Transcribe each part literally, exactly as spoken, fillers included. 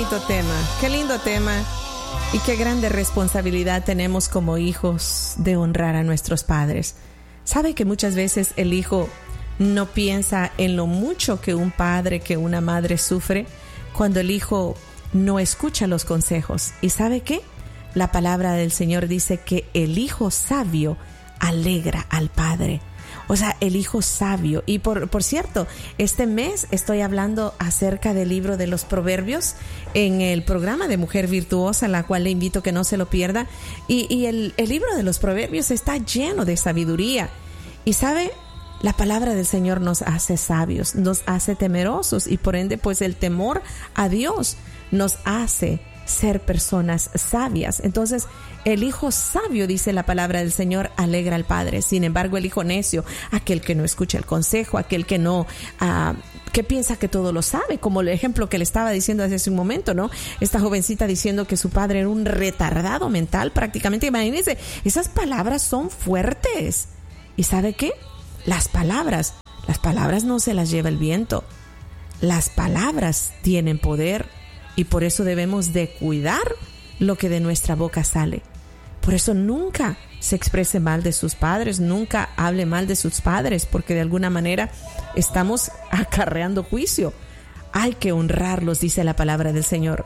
bonito tema, qué lindo tema y qué grande responsabilidad tenemos como hijos de honrar a nuestros padres. ¿Sabe que muchas veces el hijo no piensa en lo mucho que un padre, que una madre sufre cuando el hijo no escucha los consejos? ¿Y sabe qué? La palabra del Señor dice que el hijo sabio alegra al padre. O sea, el hijo sabio. Y por, por cierto, este mes estoy hablando acerca del libro de los Proverbios en el programa de Mujer Virtuosa, la cual le invito a que no se lo pierda. Y, y el, el libro de los Proverbios está lleno de sabiduría. Y sabe, la palabra del Señor nos hace sabios, nos hace temerosos y por ende, pues el temor a Dios nos hace ser personas sabias. Entonces, el hijo sabio, dice la palabra del Señor, alegra al padre. Sin embargo, el hijo necio, aquel que no escucha el consejo, aquel que no, uh, que piensa que todo lo sabe, como el ejemplo que le estaba diciendo hace un momento, ¿no? Esta jovencita diciendo que su padre era un retardado mental, prácticamente. Imagínense, esas palabras son fuertes. ¿Y sabe qué? Las palabras, las palabras no se las lleva el viento. Las palabras tienen poder. Y por eso debemos de cuidar lo que de nuestra boca sale. Por eso nunca se exprese mal de sus padres, nunca hable mal de sus padres, porque de alguna manera estamos acarreando juicio. Hay que honrarlos, dice la palabra del Señor.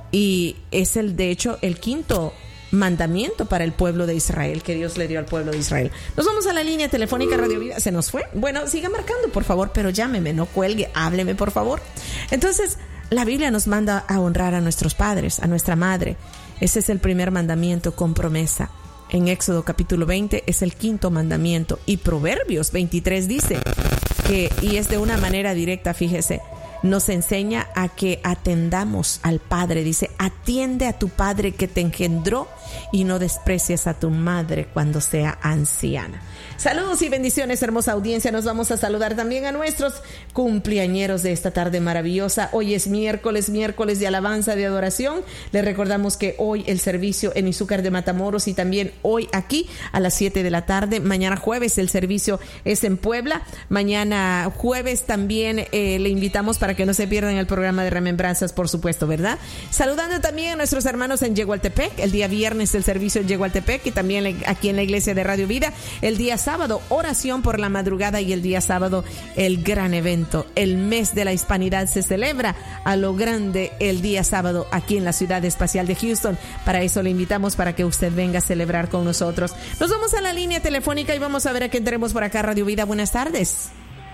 Y es el, de hecho, el quinto mandamiento para el pueblo de Israel, que Dios le dio al pueblo de Israel. Nos vamos a la línea telefónica Radio Vida. ¿Se nos fue? Bueno, siga marcando, por favor, pero llámeme, no cuelgue, hábleme, por favor. Entonces, la Biblia nos manda a honrar a nuestros padres, a nuestra madre. Ese es el primer mandamiento con promesa. En Éxodo capítulo veinte es el quinto mandamiento. Y Proverbios veintitrés dice que, y es de una manera directa, fíjese, nos enseña a que atendamos al padre. Dice, atiende a tu padre que te engendró y no desprecies a tu madre cuando sea anciana. Saludos y bendiciones, hermosa audiencia. Nos vamos a saludar también a nuestros cumpleañeros de esta tarde maravillosa. Hoy es miércoles, miércoles de alabanza, de adoración. Les recordamos que hoy el servicio en Izúcar de Matamoros y también hoy aquí a las siete de la tarde. Mañana jueves el servicio es en Puebla. Mañana jueves también eh, le invitamos para que no se pierdan el programa de Remembranzas, por supuesto, ¿verdad? Saludando también a nuestros hermanos en Yegualtepec. El día viernes el servicio en Yegualtepec y también aquí en la iglesia de Radio Vida. El día sábado, oración por la madrugada y el día sábado, el gran evento. El mes de la hispanidad se celebra a lo grande el día sábado aquí en la ciudad espacial de Houston. Para eso le invitamos para que usted venga a celebrar con nosotros. Nos vamos a la línea telefónica y vamos a ver a quién tenemos por acá. Radio Vida, buenas tardes.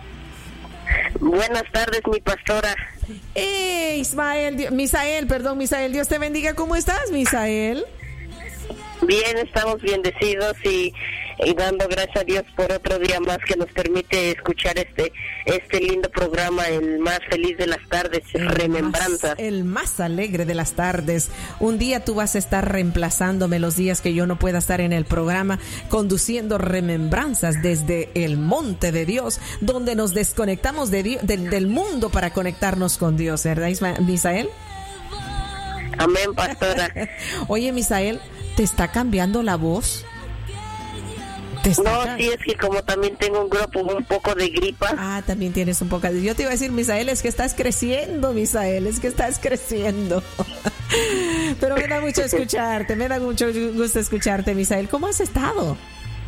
Buenas tardes, mi pastora. Eh, Ismael, Dios, Misael, perdón, Misael, Dios te bendiga. ¿Cómo estás, Misael? Bien, estamos bendecidos y, y dando gracias a Dios por otro día más que nos permite escuchar este este lindo programa, el más feliz de las tardes, el Remembranzas. Más, el más alegre de las tardes. Un día tú vas a estar reemplazándome los días que yo no pueda estar en el programa, conduciendo Remembranzas desde el monte de Dios, donde nos desconectamos de Dios, de, del mundo para conectarnos con Dios, ¿verdad, Misael? Amén, pastora. Oye, Misael, ¿te está cambiando la voz? No, sí, es que como también tengo un grupo, un poco de gripa. Ah, también tienes un poco de... Yo te iba a decir, Misael, es que estás creciendo, Misael, es que estás creciendo. Pero me da mucho escucharte, me da mucho gusto escucharte, Misael. ¿Cómo has estado?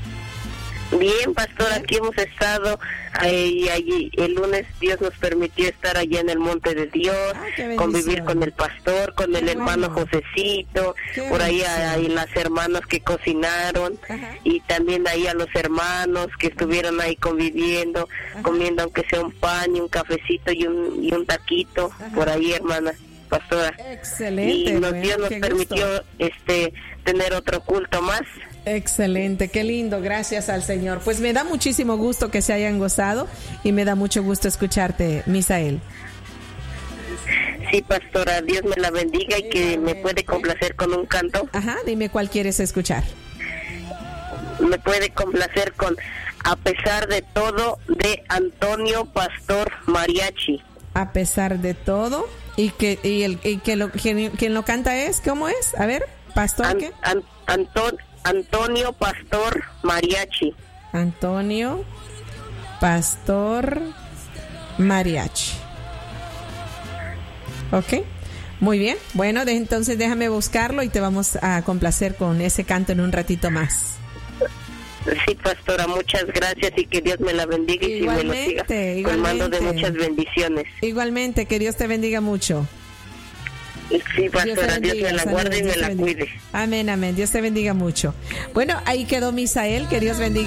Bien, pastor, aquí hemos estado eh, y allí el lunes Dios nos permitió estar allá en el monte de Dios, ah, convivir con el pastor, con qué el hermano bueno. Josecito, qué por ahí hay las hermanas que cocinaron. Ajá. Y también ahí a los hermanos que estuvieron ahí conviviendo, ajá, comiendo aunque sea un pan y un cafecito y un, y un taquito. Ajá. Por ahí, hermana pastora. Excelente. Y nos, bueno, Dios nos permitió gusto. este tener otro culto más. Excelente, qué lindo, gracias al Señor. Pues me da muchísimo gusto que se hayan gozado y me da mucho gusto escucharte, Misael. Sí, pastora, Dios me la bendiga sí, y que amén. Me puede complacer con un canto. Ajá, dime cuál quieres escuchar. Me puede complacer con A pesar de todo, de Antonio Pastor Mariachi. A pesar de todo, y que y el y que lo quien, quien lo canta es, ¿cómo es? A ver, Pastor An, ¿qué? An, Anton, Antonio Pastor Mariachi. Antonio Pastor Mariachi. Ok. Muy bien, bueno, de, entonces déjame buscarlo y te vamos a complacer con ese canto en un ratito más. Sí, pastora, muchas gracias y que Dios me la bendiga y si me lo siga colmando de muchas bendiciones. Igualmente, que Dios te bendiga mucho. Sí, pastora, Dios, Dios me la guarde y me la cuide. Amén, amén, Dios te bendiga mucho. Bueno, ahí quedó Misael, que Dios bendiga.